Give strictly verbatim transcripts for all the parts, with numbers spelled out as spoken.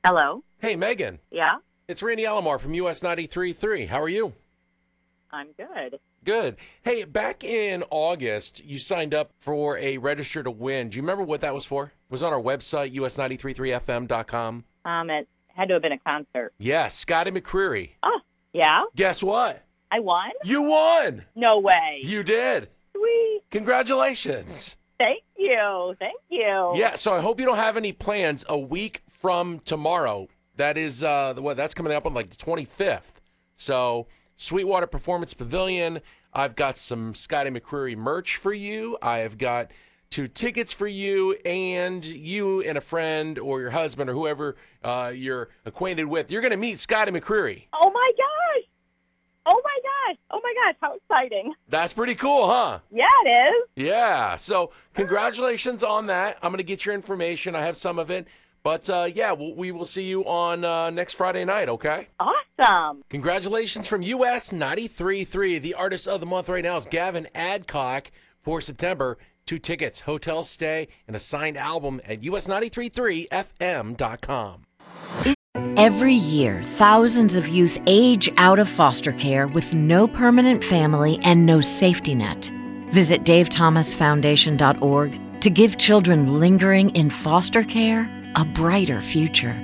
Hello. Hey, Megan. Yeah? It's Randy Alomar from U S ninety-three point three. How are you? I'm good. Good. Hey, back in August, you signed up for a Register to Win. Do you remember what that was for? It was on our website, U S ninety-three point three F M dot com. Um, it had to have been a concert. Yeah, Scotty McCreery. Oh, yeah? Guess what? I won? You won! No way. You did. Sweet. Congratulations. Thank you. Thank you. Yeah, so I hope you don't have any plans a week from tomorrow. That is, uh, what, that's coming up on like the twenty-fifth. So, Sweetwater Performance Pavilion. I've got some Scotty McCreery merch for you. I have got two tickets for you, and you and a friend or your husband or whoever uh, you're acquainted with, you're going to meet Scotty McCreery. Oh, my gosh. Oh, my gosh. Oh, my gosh. How exciting. That's pretty cool, huh? Yeah, it is. Yeah. So congratulations on that. I'm going to get your information. I have some of it. But, uh, yeah, we'll, we will see you on uh, next Friday night, okay? Awesome. Congratulations from U S ninety-three point three. The artist of the month right now is Gavin Adcock for September. Two tickets, hotel stay, and a signed album at U S ninety-three point three F M dot com. Every year, thousands of youth age out of foster care with no permanent family and no safety net. Visit dave thomas foundation dot org to give children lingering in foster care a brighter future.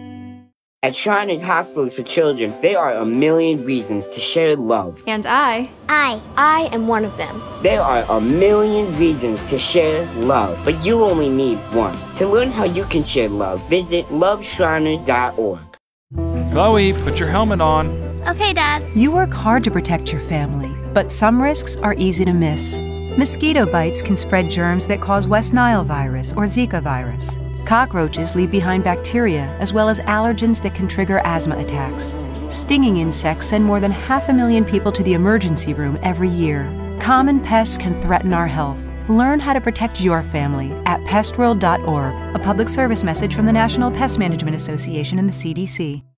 At Shriners Hospitals for Children, there are a million reasons to share love. And I, I, I am one of them. There are a million reasons to share love, but you only need one. To learn how you can share love, visit love shriners dot org. Chloe, put your helmet on. Okay, Dad. You work hard to protect your family, but some risks are easy to miss. Mosquito bites can spread germs that cause West Nile virus or Zika virus. Cockroaches leave behind bacteria as well as allergens that can trigger asthma attacks. Stinging insects send more than half a million people to the emergency room every year. Common pests can threaten our health. Learn how to protect your family at pest world dot org, a public service message from the National Pest Management Association and the C D C.